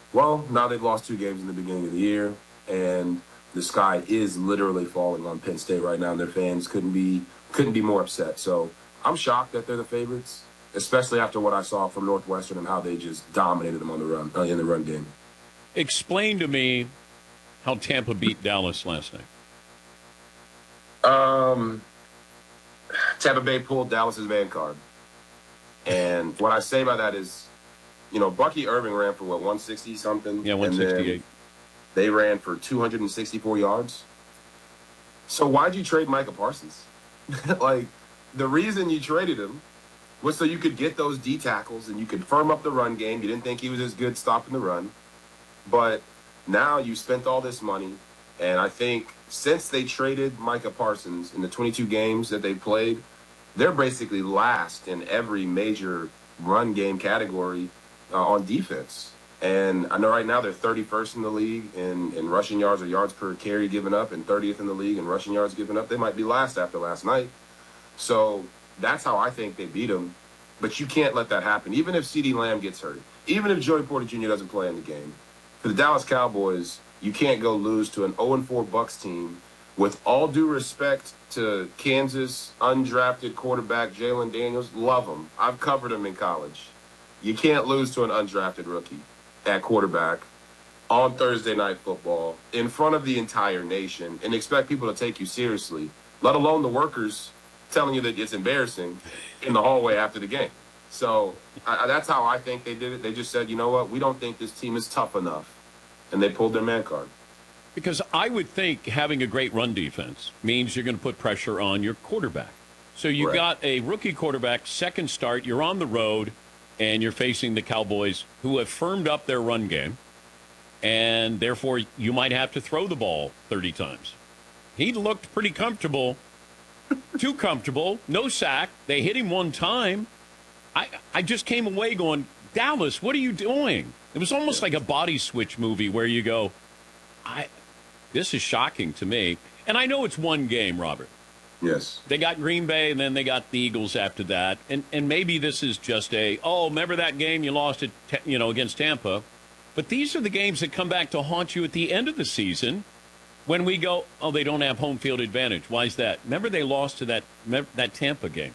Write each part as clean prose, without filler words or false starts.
Well, now they've lost 2 games in the beginning of the year, and the sky is literally falling on Penn State right now, and their fans couldn't be more upset. So I'm shocked that they're the favorites, especially after what I saw from Northwestern and how they just dominated them on the run in the run game. Explain to me how Tampa beat Dallas last night. Tampa Bay pulled Dallas's van card, and what I say by that is, Bucky Irving ran for 160 something. Yeah, 168. And then they ran for 264 yards. So why'd you trade Micah Parsons? Like, the reason you traded him was so you could get those D tackles and you could firm up the run game. You didn't think he was as good stopping the run. But now you spent all this money, and I think since they traded Micah Parsons in the 22 games that they played, they're basically last in every major run game category on defense. And I know right now they're 31st in the league in rushing yards or yards per carry given up, and 30th in the league in rushing yards given up. They might be last after last night. So that's how I think they beat them. But you can't let that happen. Even if CeeDee Lamb gets hurt, even if Joey Porter Jr. doesn't play in the game, for the Dallas Cowboys, you can't go lose to an 0-4 Bucs team. With all due respect to Kansas undrafted quarterback Jalen Daniels, love him. I've covered him in college. You can't lose to an undrafted rookie at quarterback on Thursday Night Football in front of the entire nation and expect people to take you seriously, let alone the workers telling you that it's embarrassing in the hallway after the game. So that's how I think they did it. They just said, you know what, we don't think this team is tough enough, and they pulled their man card. Because I would think having a great run defense means you're going to put pressure on your quarterback. So you've got a rookie quarterback, second start, you're on the road, and you're facing the Cowboys, who have firmed up their run game, and therefore you might have to throw the ball 30 times. He looked pretty comfortable, too comfortable, no sack. They hit him one time. I just came away going, Dallas, what are you doing? It was almost like a body switch movie where you go, this is shocking to me. And I know it's one game, Robert. Yes. They got Green Bay, and then they got the Eagles after that. And maybe this is just remember that game you lost at, against Tampa. But these are the games that come back to haunt you at the end of the season when we go, they don't have home field advantage. Why is that? Remember they lost to that Tampa game.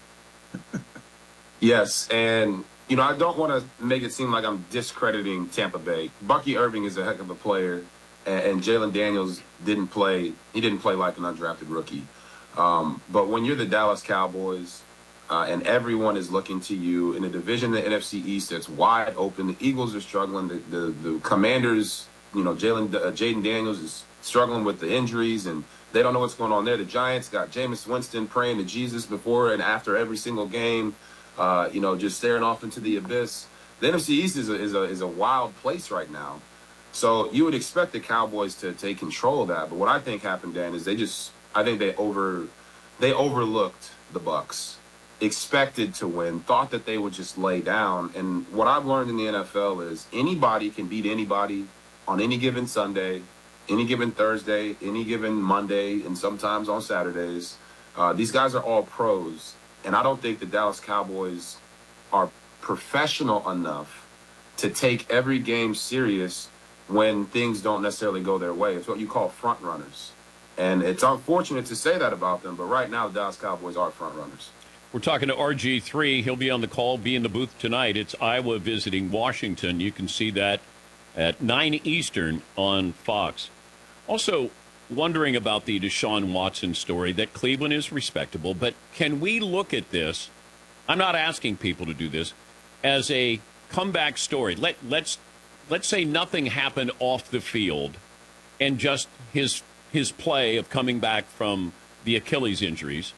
Yes, and, I don't want to make it seem like I'm discrediting Tampa Bay. Bucky Irving is a heck of a player, and Jalen Daniels didn't play like an undrafted rookie. But when you're the Dallas Cowboys and everyone is looking to you in a division in the NFC East that's wide open, the Eagles are struggling, the Commanders, Jaden Daniels is struggling with the injuries, and they don't know what's going on there. The Giants got Jameis Winston praying to Jesus before and after every single game, just staring off into the abyss. The NFC East is a wild place right now. So you would expect the Cowboys to take control of that. But what I think happened, Dan, is I think they overlooked the Bucs, expected to win, thought that they would just lay down. And what I've learned in the NFL is anybody can beat anybody on any given Sunday, any given Thursday, any given Monday, and sometimes on Saturdays. These guys are all pros, and I don't think the Dallas Cowboys are professional enough to take every game serious when things don't necessarily go their way. It's what you call front runners. And it's unfortunate to say that about them, but right now the Dallas Cowboys are front runners. We're talking to RG3. He'll be on the call, be in the booth tonight. It's Iowa visiting Washington. You can see that at 9 Eastern on Fox. Also, wondering about the Deshaun Watson story, that Cleveland is respectable, but can we look at this, I'm not asking people to do this, as a comeback story? Let's say nothing happened off the field and just his play of coming back from the Achilles injuries.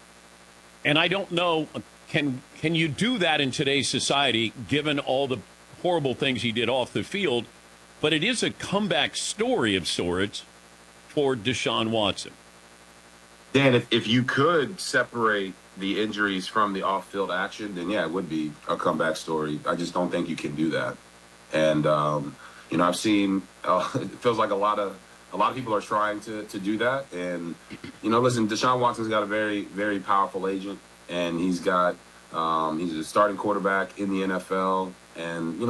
And I don't know, can you do that in today's society, given all the horrible things he did off the field? But it is a comeback story of sorts for Deshaun Watson. Dan, if you could separate the injuries from the off-field action, then yeah, it would be a comeback story. I just don't think you can do that. And I've seen it feels like a lot of people are trying to do that. And listen, Deshaun Watson's got a very, very powerful agent, and he's a starting quarterback in the NFL, and